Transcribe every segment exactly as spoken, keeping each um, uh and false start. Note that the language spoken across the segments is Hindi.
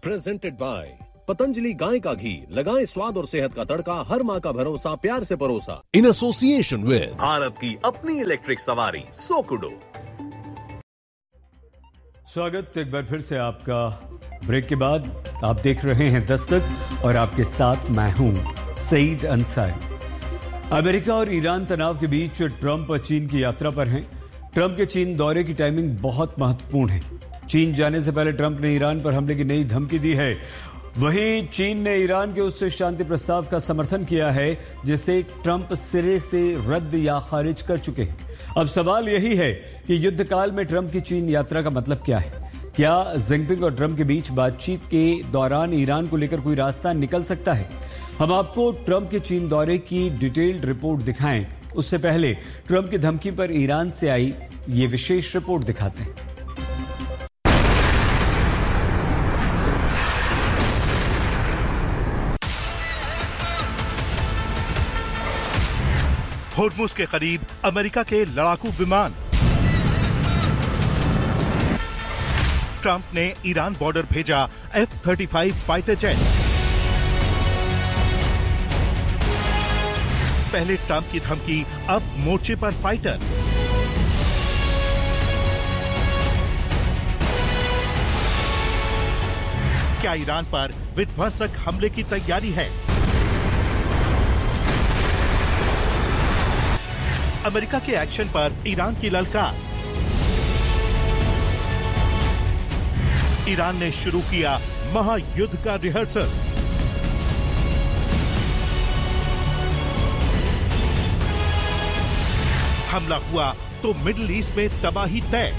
प्रेजेंटेड बाय पतंजलि गाय का घी, लगाएं स्वाद और सेहत का तड़का, हर माँ का भरोसा, प्यार से परोसा। इन एसोसिएशन विद भारत की अपनी इलेक्ट्रिक सवारी सोकुडो। स्वागत एक बार फिर से आपका ब्रेक के बाद। आप देख रहे हैं दस्तक और आपके साथ मैं हूं सईद अंसारी। अमेरिका और ईरान तनाव के बीच ट्रंप चीन की यात्रा पर हैं। ट्रंप के चीन दौरे की टाइमिंग बहुत महत्वपूर्ण है। चीन जाने से पहले ट्रंप ने ईरान पर हमले की नई धमकी दी है। वहीं चीन ने ईरान के उस शांति प्रस्ताव का समर्थन किया है जिसे ट्रंप सिरे से रद्द या खारिज कर चुके हैं। अब सवाल यही है कि युद्ध काल में ट्रंप की चीन यात्रा का मतलब क्या है? क्या जिनपिंग और ट्रंप के बीच बातचीत के दौरान ईरान को लेकर कोई रास्ता निकल सकता है? हम आपको ट्रंप के चीन दौरे की डिटेल्ड रिपोर्ट दिखाएं, उससे पहले ट्रंप की धमकी पर ईरान से आई ये विशेष रिपोर्ट दिखाते हैं। होर्मुज के करीब अमेरिका के लड़ाकू विमान। ट्रंप ने ईरान बॉर्डर भेजा F thirty five fighter jet. पहले ट्रंप की धमकी, अब मोर्चे पर फाइटर। क्या ईरान पर विध्वंसक हमले की तैयारी है? अमेरिका के एक्शन पर ईरान की ललकार। ईरान ने शुरू किया महायुद्ध का रिहर्सल। हमला हुआ तो मिडिल ईस्ट में तबाही तय।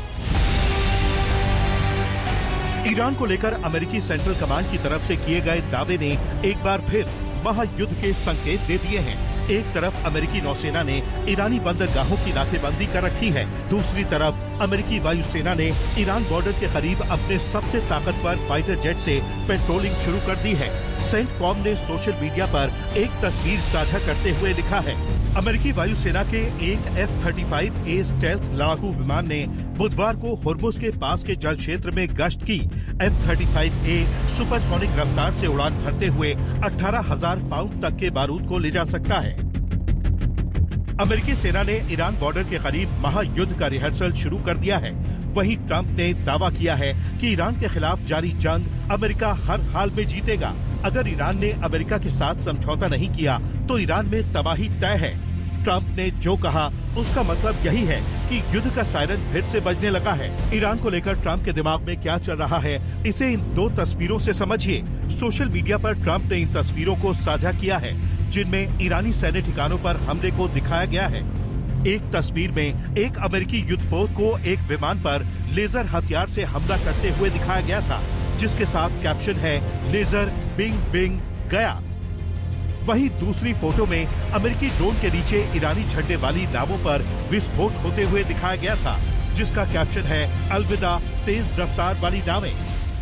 ईरान को लेकर अमेरिकी सेंट्रल कमांड की तरफ से किए गए दावे ने एक बार फिर महायुद्ध के संकेत दे दिए हैं। एक तरफ अमेरिकी नौसेना ने ईरानी बंदरगाहों की नाकेबंदी कर रखी है, दूसरी तरफ अमेरिकी वायुसेना ने ईरान बॉर्डर के करीब अपने सबसे ताकतवर फाइटर जेट से पेट्रोलिंग शुरू कर दी है। सेंटकॉम ने सोशल मीडिया पर एक तस्वीर साझा करते हुए लिखा है, अमेरिकी वायुसेना के एक F thirty five a stealth लड़ाकू विमान ने बुधवार को होर्मुज के पास के जल क्षेत्र में गश्त की। एफ थर्टी फाइव ए सुपरसोनिक रफ्तार से उड़ान भरते हुए अठारह हजार पाउंड तक के बारूद को ले जा सकता है। अमेरिकी सेना ने ईरान बॉर्डर के करीब महायुद्ध का रिहर्सल शुरू कर दिया है। वहीं ट्रंप ने दावा किया है कि ईरान के खिलाफ जारी जंग अमेरिका हर हाल में जीतेगा। अगर ईरान ने अमेरिका के साथ समझौता नहीं किया तो ईरान में तबाही तय है। ट्रंप ने जो कहा उसका मतलब यही है कि युद्ध का सायरन फिर से बजने लगा है। ईरान को लेकर ट्रंप के दिमाग में क्या चल रहा है, इसे इन दो तस्वीरों से समझिए। सोशल मीडिया पर ट्रंप ने इन तस्वीरों को साझा किया है जिनमें ईरानी सैन्य ठिकानों पर हमले को दिखाया गया है। एक तस्वीर में एक अमेरिकी युद्धपोत को एक विमान पर लेजर हथियार से हमला करते हुए दिखाया गया था, जिसके साथ कैप्शन है, लेजर बिंग बिंग गया। वहीं दूसरी फोटो में अमेरिकी ड्रोन के नीचे ईरानी झंडे वाली नावों पर विस्फोट होते हुए दिखाया गया था, जिसका कैप्शन है, अलविदा तेज रफ्तार वाली नावें।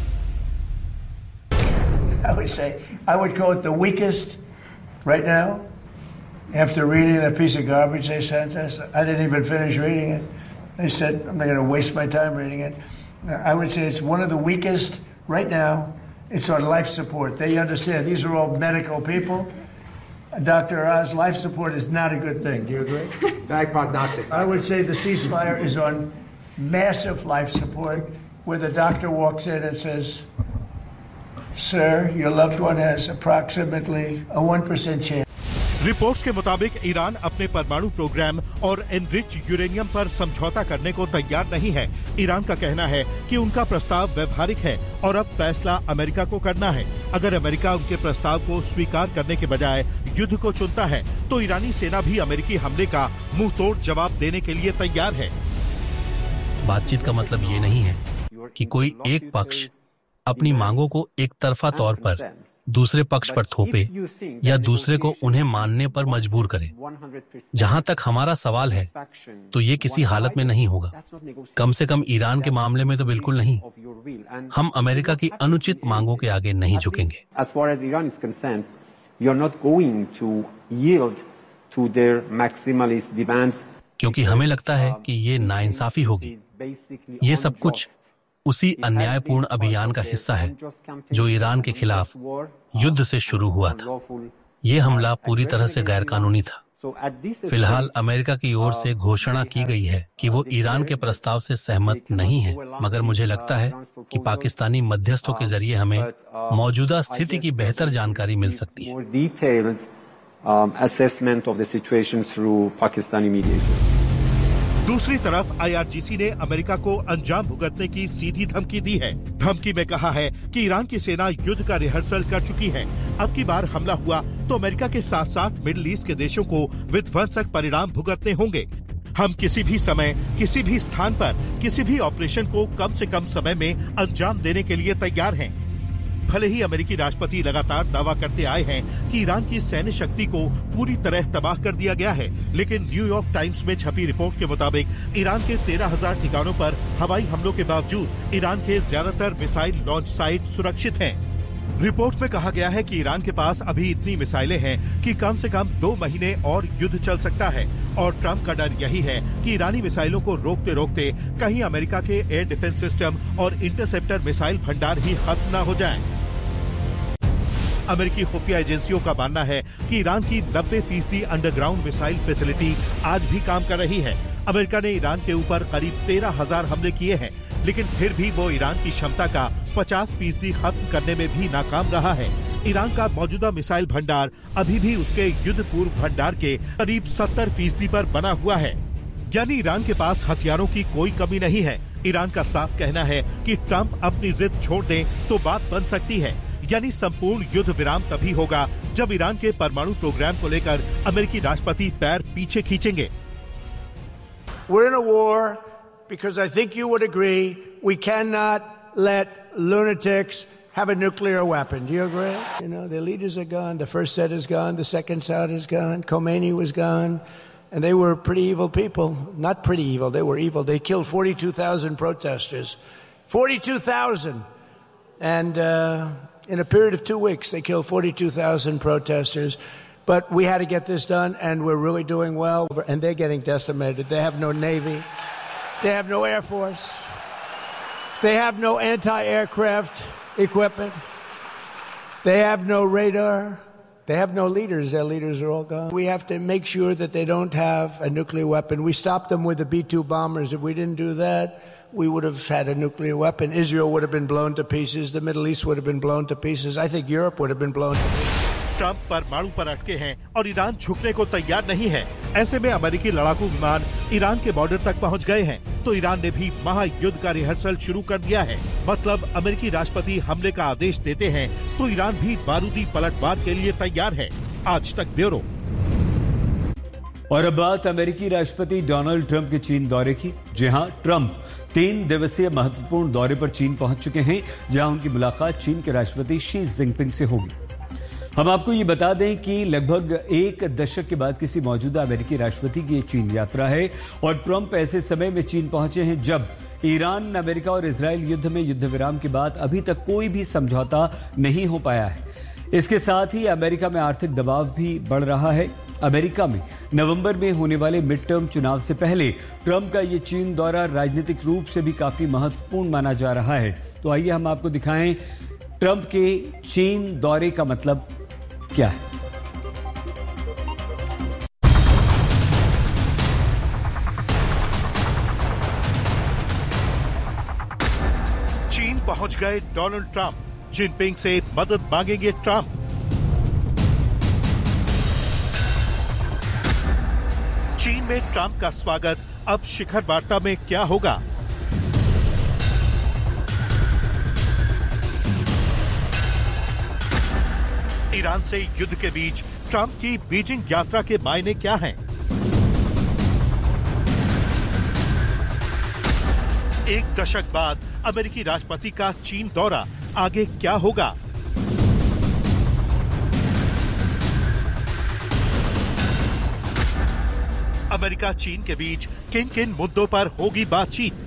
I would say, I would call it the weakest right now. After reading that piece of garbage they sent us, I didn't even finish reading it. They said, I'm not going to waste my time reading it. I would say it's one of the weakest right now. It's on life support. They understand. These are all medical people. Doctor Oz, life support is not a good thing. Do you agree? Bad prognostic. I would say the ceasefire is on massive life support, where the doctor walks in and says, Sir, your loved one has approximately a one percent chance. Reports के मुताबिक ईरान अपने परमाणु प्रोग्राम और एनरिच यूरेनियम पर समझौता करने को तैयार नहीं है। ईरान का कहना है कि उनका प्रस्ताव व्यवहारिक है और अब फैसला अमेरिका को करना है। अगर अमेरिका उनके प्रस्ताव को स्वीकार करने के बजाय युद्ध को चुनता है तो ईरानी सेना भी अमेरिकी हमले का मुंह तोड़ जवाब देने के लिए तैयार है। बातचीत का मतलब ये नहीं है कि कोई एक पक्ष अपनी मांगों को एक तरफा तौर पर दूसरे पक्ष पर थोपे या दूसरे को उन्हें मानने पर मजबूर करे। जहां तक हमारा सवाल है तो ये किसी हालत में नहीं होगा, कम से कम ईरान के मामले में तो बिल्कुल नहीं। हम अमेरिका की अनुचित मांगों के आगे नहीं झुकेंगे। क्योंकि हमें लगता है कि ये नाइंसाफी होगी। ये सब कुछ उसी अन्यायपूर्ण अभियान का हिस्सा है जो ईरान के खिलाफ युद्ध से शुरू हुआ था। ये हमला पूरी तरह से गैरकानूनी था। फिलहाल अमेरिका की ओर से घोषणा की गई है कि वो ईरान के प्रस्ताव से सहमत नहीं है, मगर मुझे लगता है कि पाकिस्तानी मध्यस्थों के जरिए हमें मौजूदा स्थिति की बेहतर जानकारी मिल सकती है। दूसरी तरफ आई आर जी सी ने अमेरिका को अंजाम भुगतने की सीधी धमकी दी है। धमकी में कहा है कि ईरान की सेना युद्ध का रिहर्सल कर चुकी है। अब की बार हमला हुआ तो अमेरिका के साथ साथ मिडिल ईस्ट के देशों को विध्वंसक परिणाम भुगतने होंगे। हम किसी भी समय, किसी भी स्थान पर, किसी भी ऑपरेशन को कम से कम समय में अंजाम देने के लिए तैयार हैं। भले ही अमेरिकी राष्ट्रपति लगातार दावा करते आए हैं कि ईरान की सैन्य शक्ति को पूरी तरह तबाह कर दिया गया है, लेकिन न्यूयॉर्क टाइम्स में छपी रिपोर्ट के मुताबिक ईरान के तेरह हजार ठिकानों पर हवाई हमलों के बावजूद ईरान के ज्यादातर मिसाइल लॉन्च साइट सुरक्षित हैं। रिपोर्ट में कहा गया है कि ईरान के पास अभी इतनी मिसाइलें हैं कि कम से कम दो महीने और युद्ध चल सकता है, और ट्रंप का डर यही है कि ईरानी मिसाइलों को रोकते रोकते कहीं अमेरिका के एयर डिफेंस सिस्टम और इंटरसेप्टर मिसाइल भंडार ही खत्म न हो जाएं। अमेरिकी खुफिया एजेंसियों का मानना है कि ईरान की नब्बे फीसदी अंडरग्राउंड मिसाइल फैसिलिटी आज भी काम कर रही है। अमेरिका ने ईरान के ऊपर करीब तेरह हजार हमले किए हैं, लेकिन फिर भी वो ईरान की क्षमता का पचास फीसदी खत्म करने में भी नाकाम रहा है। ईरान का मौजूदा मिसाइल भंडार अभी भी उसके युद्ध पूर्व भंडार के करीब सत्तर फीसदी पर बना हुआ है, यानी ईरान के पास हथियारों की कोई कमी नहीं है। ईरान का साफ कहना है कि ट्रंप अपनी जिद छोड़ दें तो बात बन सकती है, यानी संपूर्ण युद्ध विराम तभी होगा जब ईरान के परमाणु प्रोग्राम को लेकर अमेरिकी राष्ट्रपति पैर पीछे खींचेंगे। We're in a war because I think you would agree we cannot let lunatics have a nuclear weapon. Do you agree? You know, the leaders are gone. The first set is gone. The second set is gone. Khomeini was gone. And they were pretty evil people. Not pretty evil. They were evil. They killed forty-two thousand protesters. forty-two thousand. And uh, in a period of two weeks, they killed forty-two thousand protesters. But we had to get this done, and we're really doing well. And they're getting decimated. They have no Navy. They have no Air Force. They have no anti-aircraft equipment. They have no radar. They have no leaders. Their leaders are all gone. We have to make sure that they don't have a nuclear weapon. We stopped them with the B two bombers. If we didn't do that, we would have had a nuclear weapon. Israel would have been blown to pieces. The Middle East would have been blown to pieces. I think Europe would have been blown to pieces. Trump परमाणु पर अटके हैं और ईरान झुकने को तैयार नहीं है। ऐसे में अमेरिकी लड़ाकू विमान ईरान के बॉर्डर तक पहुंच गए हैं, तो ईरान ने भी महायुद्ध का रिहर्सल शुरू कर दिया है। मतलब अमेरिकी राष्ट्रपति हमले का आदेश देते हैं तो ईरान भी बारूदी पलटवार के लिए तैयार है। आज तक ब्यूरो। और अब बात अमेरिकी राष्ट्रपति डोनाल्ड ट्रंप के चीन दौरे की। जी हां, ट्रंप तीन दिवसीय महत्वपूर्ण दौरे पर चीन पहुंच चुके हैं, जहां उनकी मुलाकात चीन के राष्ट्रपति शी जिनपिंग से होगी। हम आपको ये बता दें कि लगभग एक दशक के बाद किसी मौजूदा अमेरिकी राष्ट्रपति की ये चीन यात्रा है, और ट्रंप ऐसे समय में चीन पहुंचे हैं जब ईरान, अमेरिका और इजराइल युद्ध में युद्ध विराम के बाद अभी तक कोई भी समझौता नहीं हो पाया है। इसके साथ ही अमेरिका में आर्थिक दबाव भी बढ़ रहा है। अमेरिका में नवंबर में होने वाले मिड टर्म चुनाव से पहले ट्रंप का ये चीन दौरा राजनीतिक रूप से भी काफी महत्वपूर्ण माना जा रहा है। तो आइए हम आपको दिखाएं ट्रंप के चीन दौरे का मतलब क्या है। चीन पहुंच गए डोनाल्ड ट्रंप। जिनपिंग से मदद मांगेंगे ट्रंप। चीन में ट्रंप का स्वागत अब शिखर वार्ता में क्या होगा? ईरान से युद्ध के बीच ट्रंप की बीजिंग यात्रा के मायने क्या हैं? एक दशक बाद अमेरिकी राष्ट्रपति का चीन दौरा, आगे क्या होगा? अमेरिका चीन के बीच किन किन मुद्दों पर होगी बातचीत?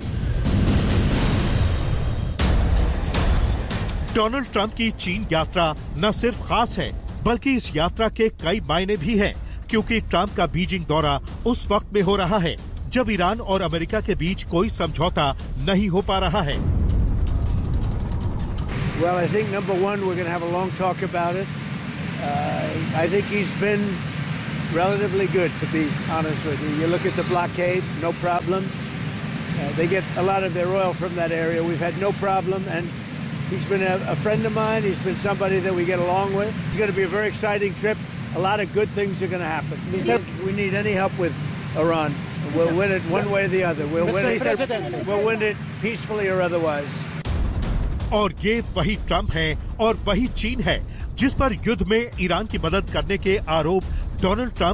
डोनाल्ड ट्रंप की चीन यात्रा न सिर्फ खास है, बल्कि इस यात्रा के कई मायने भी हैं, क्योंकि ट्रंप का बीजिंग दौरा उस वक्त में हो रहा है जब ईरान और अमेरिका के बीच कोई समझौता नहीं हो पा रहा है। Well, I think number one, we're going to have a long talk about it. Uh, I think he's been relatively good, to be honest with you. You look at the blockade, no problems. Uh, they get a lot of their oil from that area. We've had no problem, and he's been a, a friend of mine. He's been somebody that we get along with. It's going to be a very exciting trip. A lot of good things are going to happen. We need any help with Iran. We'll win it one way or the other. We'll win it, we'll win it peacefully or otherwise. और ये वही ट्रंप हैं और वही चीन है जिस पर युद्ध में ईरान की मदद करने के आरोप डोनाल्ड ट्रंप